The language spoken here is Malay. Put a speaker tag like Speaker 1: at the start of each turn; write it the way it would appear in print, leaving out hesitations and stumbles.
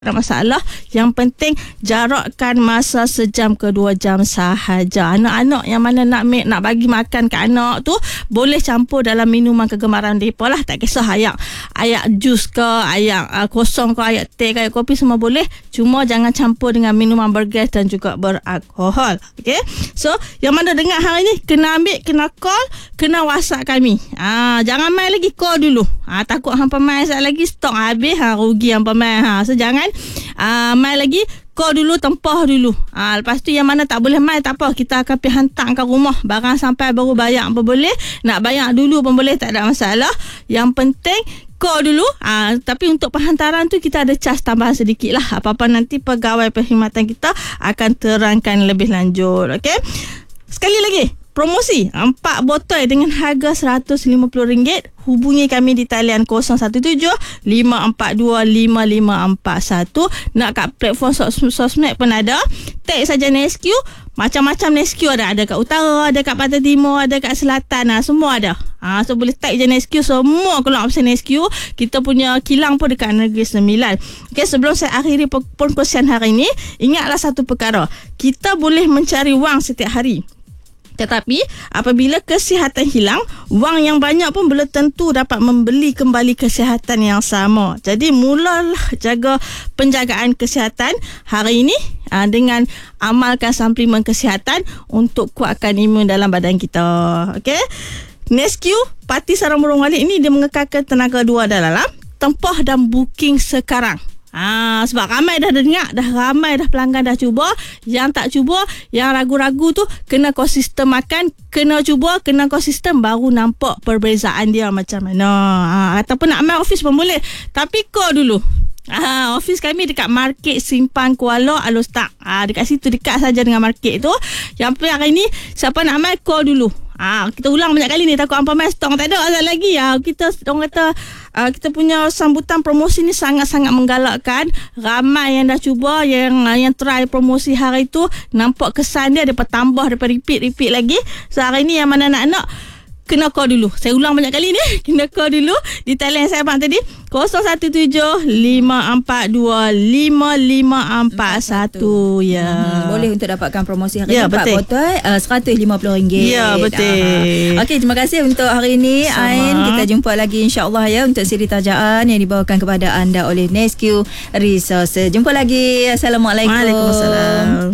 Speaker 1: Tak masalah. Yang penting jarakkan masa sejam ke 2 jam sahaja. Anak-anak yang mana nak bagi makan ke anak tu boleh campur dalam minuman kegemaran mereka lah. Tak kisah ayak jus ke, ayak kosong ke, ayak teh ke, ayak kopi, semua boleh. Cuma jangan campur dengan minuman bergas dan juga beralkohol. Okay? So yang mana dengar hari ni, kena ambil, kena call, kena WhatsApp kami. Jangan main lagi, call dulu. Takut hampa main sekali lagi stok habis, rugi hampa main. So jangan main lagi, call dulu, tempah dulu. Lepas tu yang mana tak boleh main, tak apa, kita akan pergi hantar ke rumah. Barang sampai baru bayar pun boleh, nak bayar dulu pun boleh, tak ada masalah. Yang penting call dulu. Tapi untuk penghantaran tu kita ada cas tambahan sedikit lah. Apa-apa nanti pegawai perkhidmatan kita akan terangkan lebih lanjut. Okay? Sekali lagi, promosi 4 botol dengan harga RM150. Hubungi kami di talian 017-542-5541. Nak kat platform sosmed pun ada. Tag saja Nesque. Macam-macam Nesque ada. Ada kat utara, ada kat pantai timur, ada kat selatan. Semua ada. So boleh tag je Nesque. Semua keluar option Nesque. Kita punya kilang pun dekat Negeri Sembilan. Okay, sebelum saya akhiri perkongsian hari ini, ingatlah satu perkara. Kita boleh mencari wang setiap hari. Tetapi apabila kesihatan hilang, wang yang banyak pun belum tentu dapat membeli kembali kesihatan yang sama. Jadi mulalah jaga penjagaan kesihatan hari ini dengan amalkan suplemen kesihatan untuk kuatkan imun dalam badan kita. Okey. Nesque Pati Sarang Burung Walit ini dia mengekalkan tenaga 2 dalam. Tempah dan booking sekarang. Sebab ramai dah dengar, ramai dah pelanggan dah cuba. Yang tak cuba, yang ragu-ragu tu, kena konsisten makan, kena cuba, kena konsisten, baru nampak perbezaan dia macam mana. Ataupun nak main office pun boleh, tapi call dulu. Office kami dekat Market Simpang Kuala Alostak. Dekat situ, dekat saja dengan market tu. Yang penting hari ni, siapa nak main, call dulu. Kita ulang banyak kali ni, takut hampa main stok tak ada asal lagi. Orang kata kita punya sambutan promosi ni sangat-sangat menggalakkan. Ramai yang dah cuba, yang try promosi hari tu, nampak kesan dia bertambah, daripada repeat lagi. So hari ni yang mana nak kena call dulu. Saya ulang banyak kali ni. Kena call dulu di talian saya abang tadi 017-542-5541. Ya.
Speaker 2: Boleh untuk dapatkan promosi hari ni 4
Speaker 1: betul.
Speaker 2: botol RM150.
Speaker 1: Ya, betul.
Speaker 2: Okey, terima kasih untuk hari ini Ain. Kita jumpa lagi insya-Allah ya untuk siri tajaan yang dibawakan kepada anda oleh Nesque Resources. Jumpa lagi. Assalamualaikum.
Speaker 1: Waalaikumsalam.